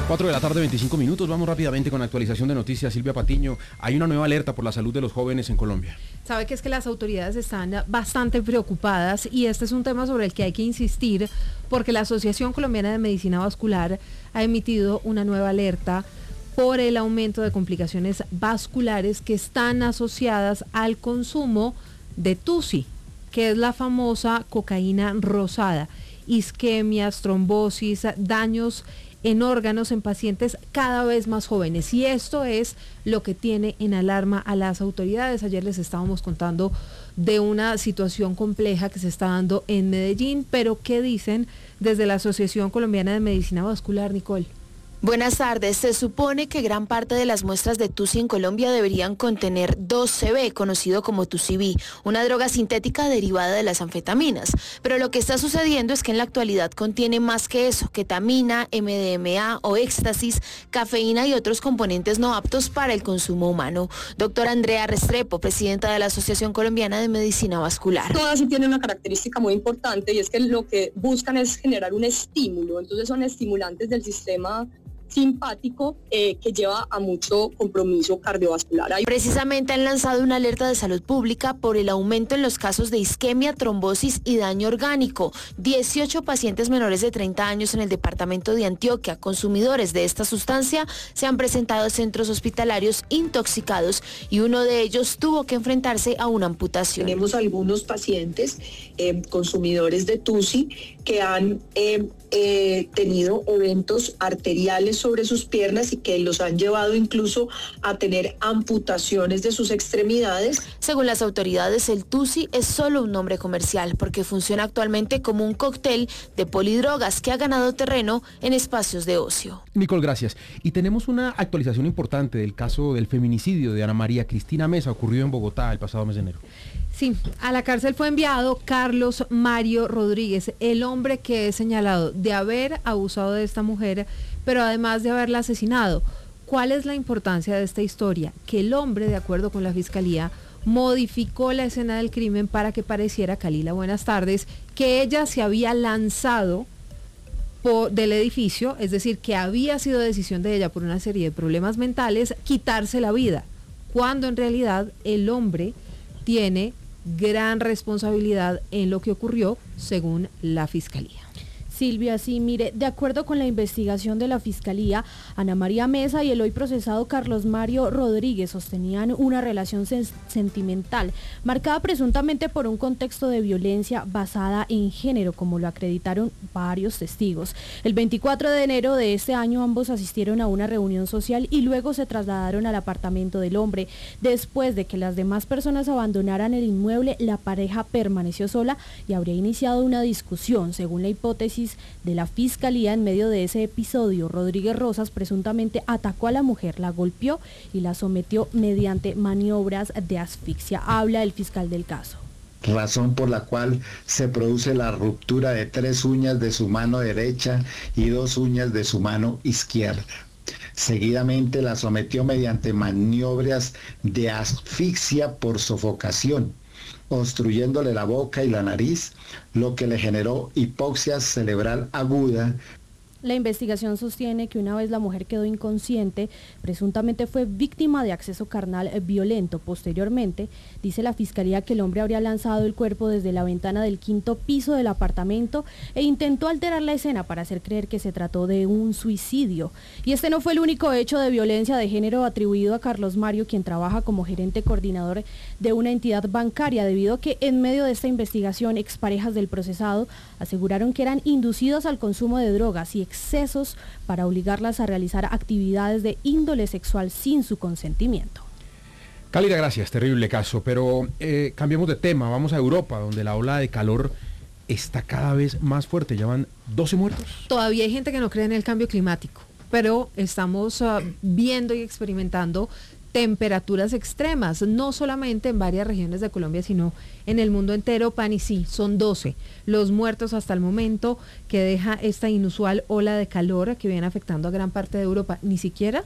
4 de la tarde, 25 minutos. Vamos rápidamente con actualización de noticias. Silvia Patiño, hay una nueva alerta por la salud de los jóvenes en Colombia. Sabe que es que las autoridades están bastante preocupadas y este es un tema sobre el que hay que insistir porque la Asociación Colombiana de Medicina Vascular ha emitido una nueva alerta por el aumento de complicaciones vasculares que están asociadas al consumo de TUSI, que es la famosa cocaína rosada, isquemias, trombosis, daños en órganos en pacientes cada vez más jóvenes. Y esto es lo que tiene en alarma a las autoridades. Ayer les estábamos contando de una situación compleja que se está dando en Medellín, pero ¿qué dicen desde la Asociación Colombiana de Medicina Vascular, Nicole? Buenas tardes. Se supone que gran parte de las muestras de TUSI en Colombia deberían contener 2CB, conocido como TUSIB, una droga sintética derivada de las anfetaminas. Pero lo que está sucediendo es que en la actualidad contiene más que eso: ketamina, MDMA o éxtasis, cafeína y otros componentes no aptos para el consumo humano. Doctora Andrea Restrepo, presidenta de la Asociación Colombiana de Medicina Vascular. Todas sí tienen una característica muy importante y es que lo que buscan es generar un estímulo. Entonces son estimulantes del sistema simpático que lleva a mucho compromiso cardiovascular. Precisamente han lanzado una alerta de salud pública por el aumento en los casos de isquemia, trombosis y daño orgánico. 18 pacientes menores de 30 años en el departamento de Antioquia, consumidores de esta sustancia, se han presentado a centros hospitalarios intoxicados y uno de ellos tuvo que enfrentarse a una amputación. Tenemos algunos pacientes consumidores de TUSI que han tenido eventos arteriales sobre sus piernas y que los han llevado incluso a tener amputaciones de sus extremidades. Según las autoridades, el TUSI es solo un nombre comercial porque funciona actualmente como un cóctel de polidrogas que ha ganado terreno en espacios de ocio. Nicole, gracias. Y tenemos una actualización importante del caso del feminicidio de Ana María Cristina Mesa, ocurrido en Bogotá el pasado mes de enero. Sí, a la cárcel fue enviado Carlos Mario Rodríguez, el hombre que es señalado de haber abusado de esta mujer, pero además de haberla asesinado. ¿Cuál es la importancia de esta historia? Que el hombre, de acuerdo con la fiscalía, modificó la escena del crimen para que pareciera, Kalila, buenas tardes, que ella se había lanzado del edificio, es decir, que había sido decisión de ella por una serie de problemas mentales quitarse la vida, cuando en realidad el hombre tiene gran responsabilidad en lo que ocurrió, según la Fiscalía. Silvia, sí, mire, de acuerdo con la investigación de la Fiscalía, Ana María Mesa y el hoy procesado Carlos Mario Rodríguez sostenían una relación sentimental, marcada presuntamente por un contexto de violencia basada en género, como lo acreditaron varios testigos. El 24 de enero de este año ambos asistieron a una reunión social y luego se trasladaron al apartamento del hombre. Después de que las demás personas abandonaran el inmueble, la pareja permaneció sola y habría iniciado una discusión. Según la hipótesis de la Fiscalía, en medio de ese episodio, Rodríguez Rosas presuntamente atacó a la mujer, la golpeó y la sometió mediante maniobras de asfixia. Habla el fiscal del caso. Razón por la cual se produce la ruptura de 3 uñas de su mano derecha y 2 uñas de su mano izquierda. Seguidamente la sometió mediante maniobras de asfixia por sofocación, obstruyéndole la boca y la nariz, lo que le generó hipoxia cerebral aguda. La investigación sostiene que una vez la mujer quedó inconsciente, presuntamente fue víctima de acceso carnal violento. Posteriormente, dice la Fiscalía que el hombre habría lanzado el cuerpo desde la ventana del 5º piso del apartamento e intentó alterar la escena para hacer creer que se trató de un suicidio. Y este no fue el único hecho de violencia de género atribuido a Carlos Mario, quien trabaja como gerente coordinador de una entidad bancaria, debido a que en medio de esta investigación, exparejas del procesado aseguraron que eran inducidos al consumo de drogas y excesos para obligarlas a realizar actividades de índole sexual sin su consentimiento. Kalila, gracias, terrible caso, pero cambiemos de tema, vamos a Europa, donde la ola de calor está cada vez más fuerte, ya van 12 muertos. Todavía hay gente que no cree en el cambio climático, pero estamos viendo y experimentando temperaturas extremas, no solamente en varias regiones de Colombia, sino en el mundo entero. Pani, sí, son 12 los muertos hasta el momento que deja esta inusual ola de calor que viene afectando a gran parte de Europa. Ni siquiera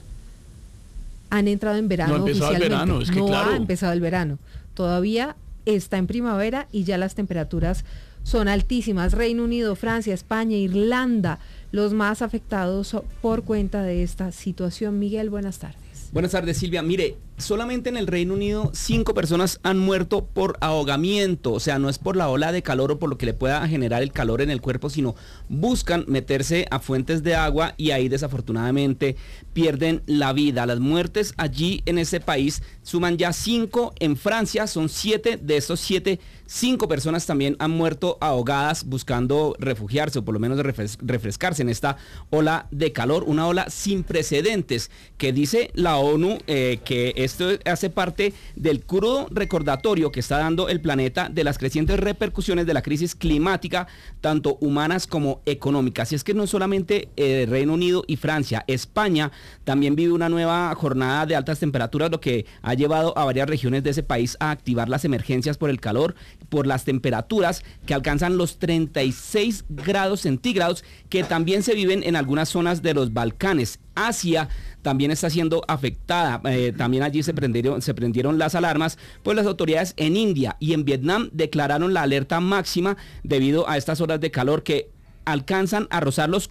han entrado en verano oficialmente. No ha empezado el verano. Todavía está en primavera y ya las temperaturas son altísimas. Reino Unido, Francia, España, Irlanda, los más afectados por cuenta de esta situación. Miguel, buenas tardes. Buenas tardes, Silvia. Mire, solamente en el Reino Unido 5 personas han muerto por ahogamiento. O sea, no es por la ola de calor o por lo que le pueda generar el calor en el cuerpo, sino buscan meterse a fuentes de agua y ahí desafortunadamente pierden la vida. Las muertes allí en ese país suman ya 5. En Francia son 7. De estos 7, 5 personas también han muerto ahogadas buscando refugiarse o por lo menos refrescarse en esta ola de calor. Una ola sin precedentes que dice la ONU que esto hace parte del crudo recordatorio que está dando el planeta de las crecientes repercusiones de la crisis climática, tanto humanas como económicas. Y es que no solamente Reino Unido y Francia, España también vive una nueva jornada de altas temperaturas, lo que ha llevado a varias regiones de ese país a activar las emergencias por el calor, por las temperaturas que alcanzan los 36 grados centígrados, que también se viven en algunas zonas de los Balcanes. Asia también está siendo afectada, también allí se prendieron las alarmas, pues las autoridades en India y en Vietnam declararon la alerta máxima debido a estas horas de calor que alcanzan a rozar los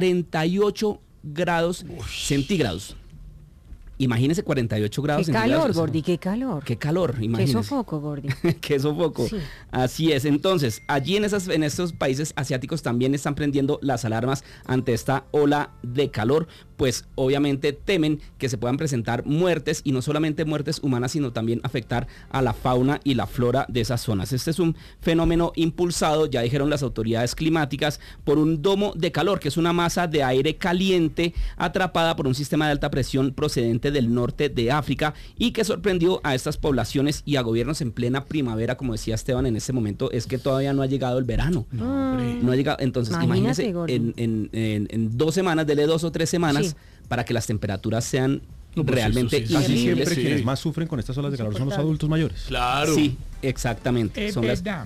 48 grados centígrados. Imagínese 48 grados centígrados. Qué calor, Gordy, qué calor. Qué calor, imagínese. Qué sofoco, Gordy. Qué sofoco. Sí. Así es. Entonces, allí en estos países asiáticos también están prendiendo las alarmas ante esta ola de calor, pues obviamente temen que se puedan presentar muertes, y no solamente muertes humanas, sino también afectar a la fauna y la flora de esas zonas. Este es un fenómeno impulsado, ya dijeron las autoridades climáticas, por un domo de calor, que es una masa de aire caliente atrapada por un sistema de alta presión procedente del norte de África y que sorprendió a estas poblaciones y a gobiernos en plena primavera. Como decía Esteban, en este momento es que todavía no ha llegado el verano. No ha llegado. Entonces, imagínense en 2 semanas, dele 2 o 3 semanas, sí, para que las temperaturas sean realmente irribles. Casi siempre quienes más sufren con estas olas de calor son los adultos mayores. Claro. Sí, exactamente. Son verdad.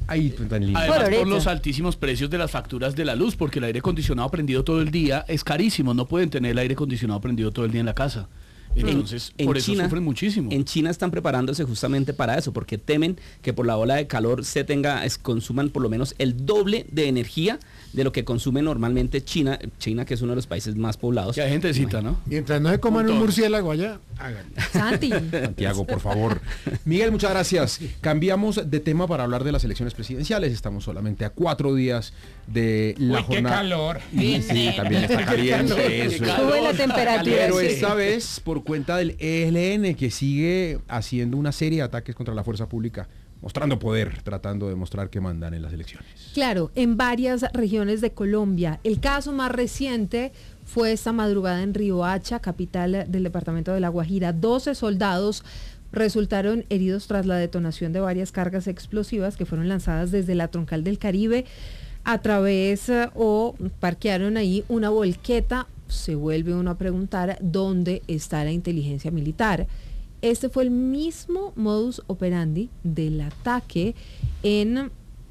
Además, por los altísimos precios de las facturas de la luz, porque el aire acondicionado prendido todo el día es carísimo. No pueden tener el aire acondicionado prendido todo el día en la casa. Entonces, por eso China, sufren muchísimo. En China están preparándose justamente para eso, porque temen que por la ola de calor consuman por lo menos el doble de energía de lo que consume normalmente China, que es uno de los países más poblados. Que hay gentecita, ¿no? Mientras no se coman un murciélago allá, hagan. Santiago, por favor. Miguel, muchas gracias. Cambiamos de tema para hablar de las elecciones presidenciales. Estamos solamente a 4 días de la jornada. ¡Qué calor! Sí, también está caliente. Eso. Sube la temperatura. Pero esta vez por cuenta del ELN, que sigue haciendo una serie de ataques contra la fuerza pública, mostrando poder, tratando de mostrar que mandan en las elecciones. Claro, en varias regiones de Colombia. El caso más reciente fue esta madrugada en Riohacha, capital del departamento de La Guajira. 12 soldados resultaron heridos tras la detonación de varias cargas explosivas que fueron lanzadas desde la Troncal del Caribe a través o parquearon ahí una volqueta. Se vuelve uno a preguntar dónde está la inteligencia militar. Este fue el mismo modus operandi del ataque en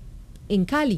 Cali,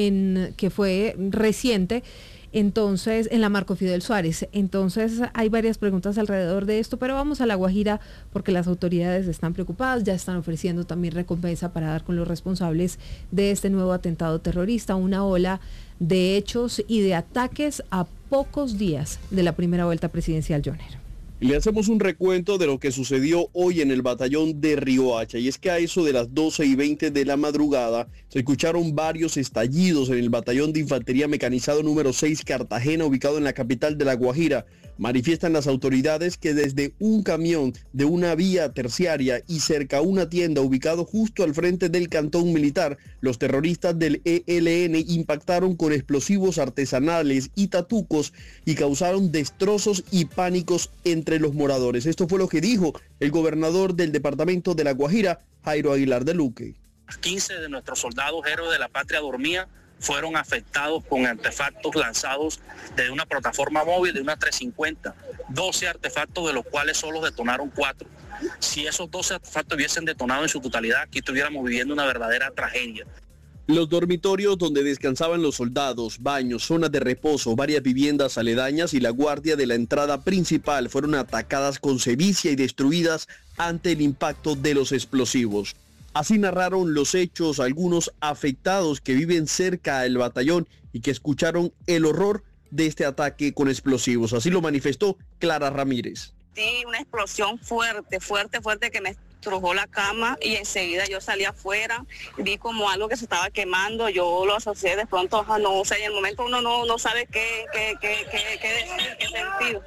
que fue reciente, entonces en la Marco Fidel Suárez. Entonces hay varias preguntas alrededor de esto, pero vamos a La Guajira porque las autoridades están preocupadas, ya están ofreciendo también recompensa para dar con los responsables de este nuevo atentado terrorista, una ola de hechos y de ataques a pocos días de la primera vuelta presidencial, Joner. Le hacemos un recuento de lo que sucedió hoy en el batallón de Riohacha, y es que a eso de las 12:20 de la madrugada se escucharon varios estallidos en el batallón de infantería mecanizado número 6 Cartagena, ubicado en la capital de La Guajira. Manifiestan las autoridades que desde un camión de una vía terciaria y cerca a una tienda ubicado justo al frente del cantón militar, los terroristas del ELN impactaron con explosivos artesanales y tatucos y causaron destrozos y pánicos entre los moradores. Esto fue lo que dijo el gobernador del departamento de La Guajira, Jairo Aguilar de Luque. 15 de nuestros soldados héroes de la patria dormían, fueron afectados con artefactos lanzados desde una plataforma móvil de una 350, 12 artefactos de los cuales solo detonaron 4. Si esos 12 artefactos hubiesen detonado en su totalidad, aquí estuviéramos viviendo una verdadera tragedia. Los dormitorios donde descansaban los soldados, baños, zonas de reposo, varias viviendas aledañas y la guardia de la entrada principal fueron atacadas con sevicia y destruidas ante el impacto de los explosivos. Así narraron los hechos algunos afectados que viven cerca del batallón y que escucharon el horror de este ataque con explosivos. Así lo manifestó Clara Ramírez. Sí, una explosión fuerte que me estrujó la cama y enseguida yo salí afuera, vi como algo que se estaba quemando, yo lo asocié de pronto, no sé, en el momento uno no sabe qué decir, qué sentido.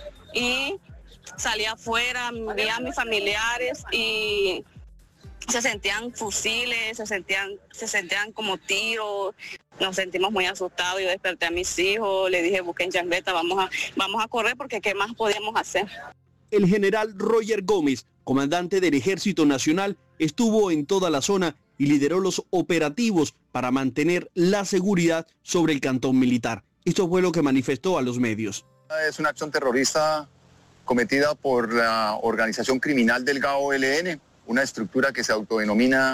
Y salí afuera, vi a mis familiares y se sentían fusiles, se sentían como tiros, nos sentimos muy asustados. Yo desperté a mis hijos, le dije busquen chancleta, vamos a correr porque qué más podíamos hacer. El general Roger Gómez, comandante del Ejército Nacional, estuvo en toda la zona y lideró los operativos para mantener la seguridad sobre el cantón militar. Esto fue lo que manifestó a los medios. Es una acción terrorista cometida por la organización criminal del GAO-LN, una estructura que se autodenomina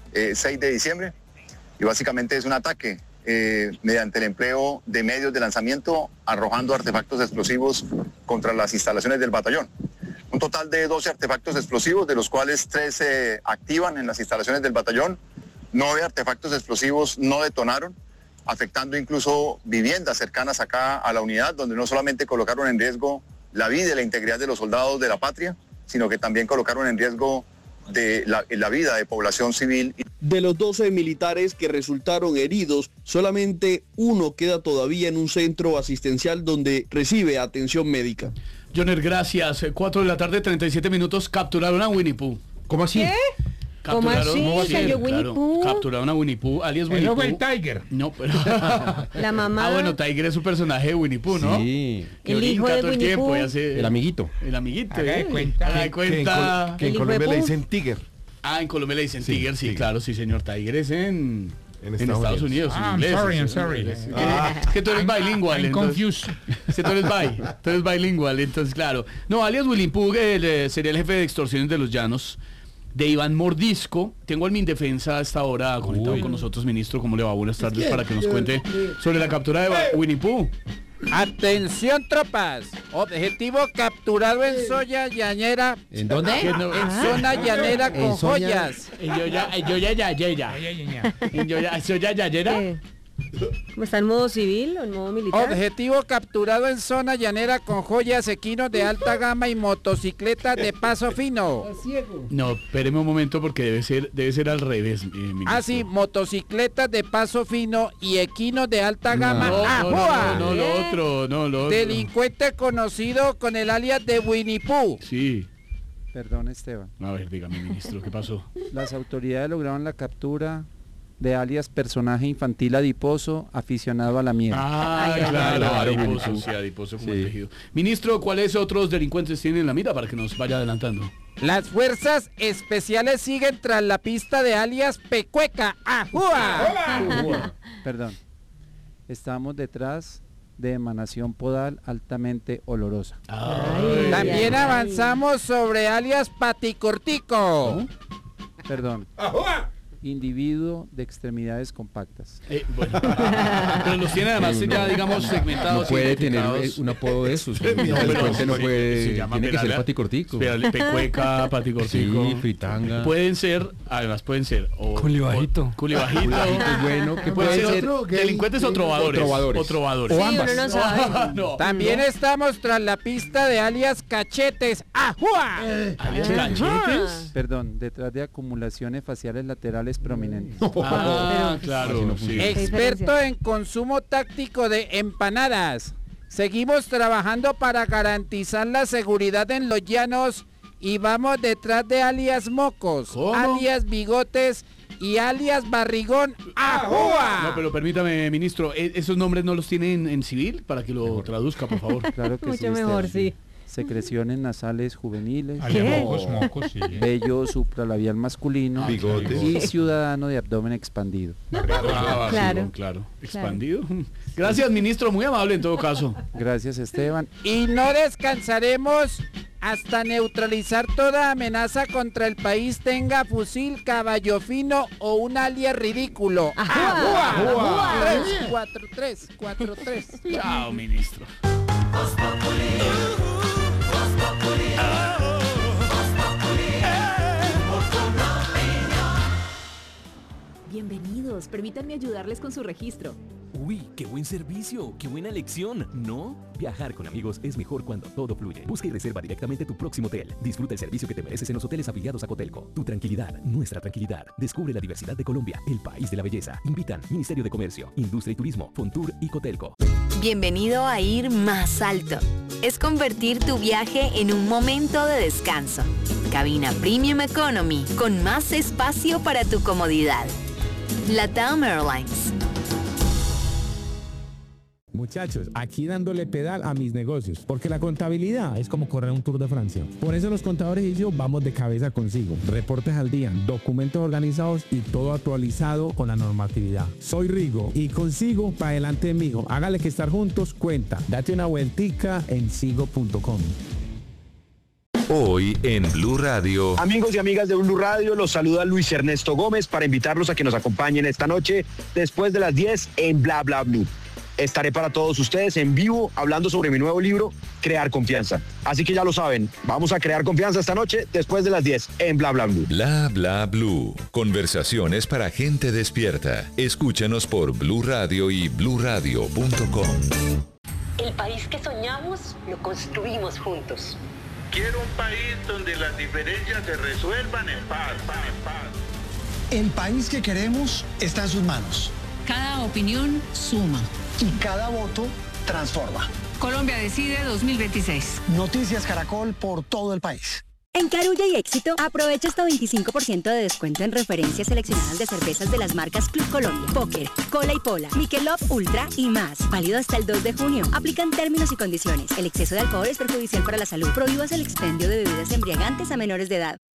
6 de diciembre, y básicamente es un ataque mediante el empleo de medios de lanzamiento arrojando artefactos explosivos contra las instalaciones del batallón. Un total de 12 artefactos explosivos, de los cuales 3 se activan en las instalaciones del batallón. 9 artefactos explosivos no detonaron, afectando incluso viviendas cercanas acá a la unidad, donde no solamente colocaron en riesgo la vida y la integridad de los soldados de la patria, sino que también colocaron en riesgo de la vida de población civil. De los 12 militares que resultaron heridos, solamente uno queda todavía en un centro asistencial donde recibe atención médica. Joner, gracias. 4 de la tarde, 37 minutos, capturaron a Winnie Pooh. ¿Cómo así? ¿Qué? ¿Cómo así? ¿Cayó Winnie Pooh? Capturaron a Winnie Pooh, alias Winnie Pooh. el Tiger. No, pero... La mamá. Ah, bueno, Tiger es un personaje de Winnie Pooh, ¿no? Sí. Que el hijo brinca de todo el Winnie tiempo Pooh. y hace... El amiguito. El amiguito. Haga de cuenta. Haga de cuenta. Que en ¿El hijo de Colombia le Pooh? dicen Tiger. Ah, en Colombia le dicen Tiger, sí, claro, sí, señor. Tiger es en Estados Unidos. Ah, en inglés, I'm sorry. Es que tú eres bilingual. I'm confused. Es que tú eres bilingual, entonces claro. No, alias Winnie Pooh sería el jefe de extorsiones de los llanos, de Iván Mordisco. Tengo al Mindefensa a esta hora conectado con nosotros, ministro. ¿Cómo le va? Buenas tardes, para que nos cuente sobre la captura de Winnie Pooh. Atención, tropas. Objetivo capturado en Soya Llanera. ¿En dónde? En zona llanera con joyas. En Soya Llanera. ¿Cómo está en modo civil o en modo militar? Objetivo capturado en zona llanera con joyas, equinos de alta gama y motocicletas de paso fino. No, espéreme un momento porque debe ser al revés, ministro. Ah, sí, motocicletas de paso fino y equinos de alta gama. No, lo otro. Delincuente conocido con el alias de Winnie Pooh. Sí. Perdón, Esteban. A ver, dígame, ministro, ¿qué pasó? Las autoridades lograron la captura de alias personaje infantil adiposo aficionado a la miel. Claro, adiposo como el tejido. Ministro, ¿cuáles otros delincuentes tienen en la mira para que nos vaya adelantando? Las fuerzas especiales siguen tras la pista de alias Pecueca. ¡Ajúa! Perdón. Estamos detrás de emanación podal altamente olorosa. También avanzamos sobre alias Paticortico. Perdón. ¡Ajúa! Individuo de extremidades compactas. Bueno, pero los tiene además ya, digamos, segmentados. No puede tener un apodo de esos. No puede. Tiene que ser Paticortico. Pecueca, Paticortico. Sí, fritanga. Pueden ser. Culibajito. Culibajito es bueno. Que puede ser delincuentes o trovadores. O trovadores. Sí, uno no sabe. También estamos tras la pista de alias Cachetes. ¡Ajúa! ¿Alias Cachetes? Perdón, detrás de acumulaciones faciales laterales prominentes. Claro. Sí. Experto en consumo táctico de empanadas. Seguimos trabajando para garantizar la seguridad en los llanos y vamos detrás de alias Mocos, alias Bigotes y alias Barrigón. ¡Ajúa! No, pero permítame, ministro, ¿esos nombres no los tienen en civil? Para que lo traduzca, por favor. Claro que mucho mejor, sí. Secreciones nasales juveniles, Mocos, sí. vello supralabial masculino, bigotes y ciudadano de abdomen expandido. Claro. Expandido. Gracias, ministro, muy amable en todo caso. Gracias, Esteban. Y no descansaremos hasta neutralizar toda amenaza contra el país, tenga fusil, caballo fino o un alias ridículo. ¡Ajúa! 3-4-3. Chao, ministro. Bienvenido. Bienvenidos, permítanme ayudarles con su registro. Uy, qué buen servicio, qué buena elección, ¿no? Viajar con amigos es mejor cuando todo fluye. Busca y reserva directamente tu próximo hotel. Disfruta el servicio que te mereces en los hoteles afiliados a Cotelco. Tu tranquilidad, nuestra tranquilidad. Descubre la diversidad de Colombia, el país de la belleza. Invitan Ministerio de Comercio, Industria y Turismo, Fontur y Cotelco. Bienvenido a Ir Más Alto. Es convertir tu viaje en un momento de descanso. Cabina Premium Economy, con más espacio para tu comodidad. LATAM Airlines. Muchachos, aquí dándole pedal a mis negocios, porque la contabilidad es como correr un Tour de Francia. Por eso los contadores y yo vamos de cabeza consigo. Reportes al día, documentos organizados y todo actualizado con la normatividad. Soy Rigo y consigo para adelante mijo. Hágale que estar juntos cuenta. Date una vueltica en sigo.com. Hoy en Blue Radio. Amigos y amigas de Blue Radio, los saluda Luis Ernesto Gómez para invitarlos a que nos acompañen esta noche después de las 10 en Bla Bla Blue. Estaré para todos ustedes en vivo hablando sobre mi nuevo libro, Crear Confianza. Así que ya lo saben, vamos a crear confianza esta noche después de las 10 en Bla Bla Blue. Bla Bla Blue. Conversaciones para gente despierta. Escúchanos por Blue Radio y bluradio.com. El país que soñamos lo construimos juntos. Quiero un país donde las diferencias se resuelvan en paz. El país que queremos está en sus manos. Cada opinión suma. Y cada voto transforma. Colombia Decide 2026. Noticias Caracol por todo el país. En Carulla y Éxito, aprovecha hasta 25% de descuento en referencias seleccionadas de cervezas de las marcas Club Colombia, Póker, Cola y Pola, Michelob Ultra y más. Válido hasta el 2 de junio. Aplican términos y condiciones. El exceso de alcohol es perjudicial para la salud. Prohíbas el expendio de bebidas embriagantes a menores de edad.